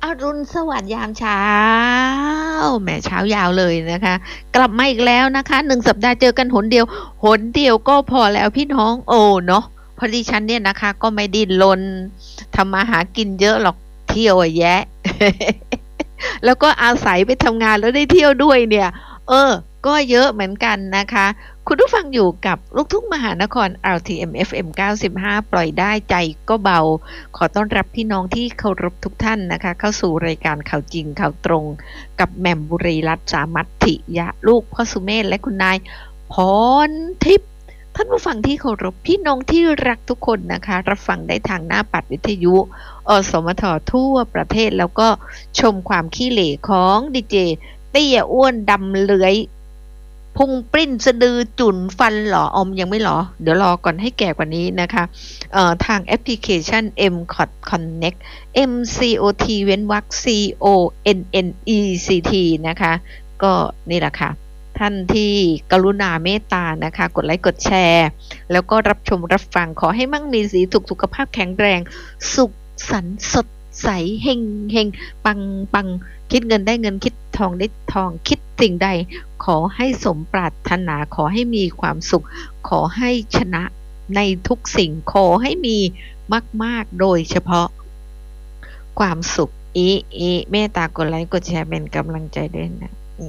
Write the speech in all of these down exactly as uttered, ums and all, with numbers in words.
อรุณสวัสดิ์ยามเช้าแหมเช้ายาวเลยนะคะ กลับมาอีกแล้วนะคะหนึ่งสัปดาห์เจอกันหนเดียวหนเดียวก็พอแล้วพี่น้องโอ้เนาะเพราะดิฉันเนี่ยนะคะก็ไม่ดิ้นรนทำมาหากินเยอะหรอกเที่ยวอะแยะ แล้วก็อาศัยไปทำงานแล้วได้เที่ยวด้วยเนี่ย เออ ก็เยอะเหมือนกันนะคะ คุณผู้ฟังอยู่กับลูกทุ่งมหานคร แอล ที เอ็ม เอฟ เอ็ม เก้าสิบห้า ปล่อยได้ใจก็เบา ขอต้อนรับพี่น้องที่เคารพทุกท่านนะคะ เข้าสู่รายการข่าวจริงข่าวตรง กับแหม่มบุรีรัตน์สามัตถิยะลูกพ่อสุเมธและคุณนายพรทิพย์ท่านผู้ฟังที่เคารพพี่น้องที่รักทุกคนนะคะ รับฟังได้ทางหน้าปัดวิทยุอสมททั่วประเทศแล้วก็ชมความขี้เหร่ของดีเจเตี้ยอ้วนดำเลื้อยพุงปริ้นสะดือจุ่นฟันหล่ออมยังไม่หรอ เดี๋ยวรอก่อนให้แก่กว่านี้นะคะเอ่อทางแอปพลิเคชัน เอ็ม ซี โอ ที Connect เอ็ม ซี โอ ที เว้นวรรค ซี โอ เอ็น เอ็น อี ซี ที นะคะก็นี่แหละค่ะท่านที่กรุณาเมตตานะคะกดไลค์กดแชร์แล้วก็รับชมรับฟังขอให้มั่งมีสีสุขสุขภาพแข็งแรงสุขสันต์สดใสเฮงเฮงปังปังคิดเงินได้เงินคิดทองได้ทองคิดสิ่งใดขอให้สมปรารถนาขอให้มีความสุขขอให้ชนะในทุกสิ่งขอให้มีมากๆโดยเฉพาะความสุขอีอีเมตตากดไลค์กดแชร์เป็นกำลังใจด้วยนะ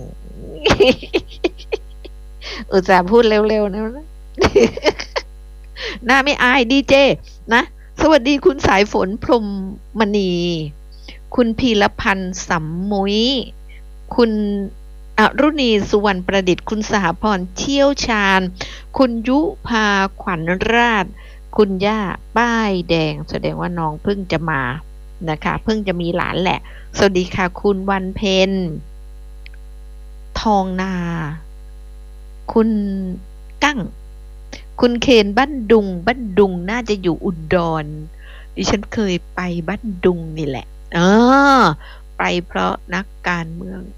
อุตส่าห์พูดเร็วๆนะหน้าไม่อายดีเจนะสวัสดีคุณสายฝนพรหมมณีคุณพีรพันธ์สัมมุยคุณอรุณีสุวรรณประดิษฐ์คุณสหพรเชี่ยวชาญคุณยุพาขวัญราชคุณย่าป้ายแดงแสดงว่าน้องเพิ่งจะมานะคะเพิ่งจะมีหลานแหละสวัสดีค่ะคุณวันเพ็ญทองนาคุณกั้งคุณเคนบ้านดุงบ้านดุงน่าจะอยู่อุดรดิฉันเคยไปบ้านดุงนี่แหละเออไปเพราะนักการเมือง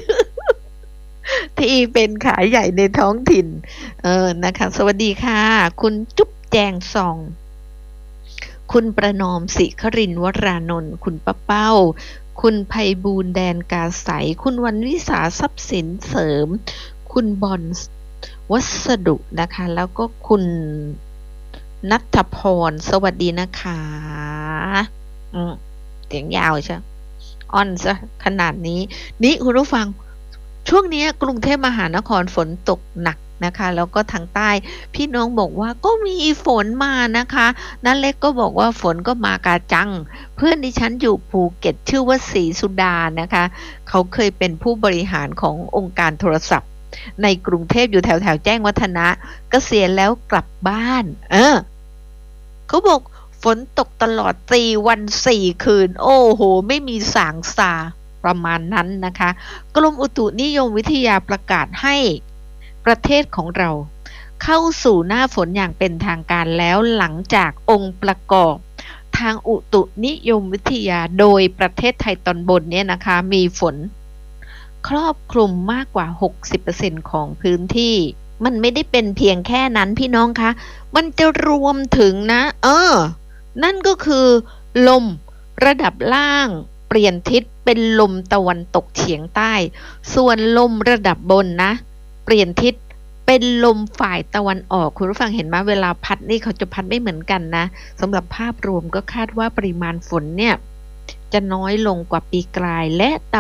ที่เป็นขายใหญ่ในท้องถิ่นเออนะคะสวัสดีค่ะคุณจุ๊บแจงซองคุณประนอมศิครินทร์วรานนท์คุณป้าเป้าคุณไพบูลย์แดนกาใสคุณวันวิสาทรัพย์สินเสริมคุณบอลวัสดุนะคะแล้วก็คุณณัฐพรสวัสดีนะคะอืมเสียงยาวใช่อ่อนซะขนาดนี้นี่คุณผู้ฟังช่วงนี้กรุงเทพมหานครฝนตกหนักนะคะแล้วก็ทางใต้พี่น้องบอกว่าก็มีฝนมานะคะนั่นเล็กก็บอกว่าฝนก็มากาจังเพื่อนดิฉันอยู่ภูเก็ตชื่อว่าศรีสุดานะคะเขาเคยเป็นผู้บริหารขององค์การโทรศัพท์ในกรุงเทพอยู่แถวแถวแจ้งวัฒนะเกษียณแล้วกลับบ้านเออเขาบอกฝนตกตลอดสี่วันสี่คืนโอ้โหไม่มีสางสาประมาณนั้นนะคะกรมอุตุนิยมวิทยาประกาศให้ประเทศของเราเข้าสู่หน้าฝนอย่างเป็นทางการแล้วหลังจากองค์ประกอบทางอุตุนิยมวิทยาโดยประเทศไทยตอนบนเนี่ยนะคะมีฝนครอบคลุมมากกว่า หกสิบเปอร์เซ็นต์ ของพื้นที่มันไม่ได้เป็นเพียงแค่นั้นพี่น้องคะมันจะรวมถึงนะเออนั่นก็คือลมระดับล่างเปลี่ยนทิศเป็นลมตะวันตกเฉียงใต้ส่วนลมระดับบนนะเปลี่ยนทิศเป็นลมฝ่ายตะวันออกคุณผู้ฟังเห็นไหมเวลาพัดนี่เขาจะพัดไม่เหมือนกันนะสำหรับภาพรวมก็คาดว่าปริมาณฝนเนี่ยจะน้อยลงกว่าปีกลายและ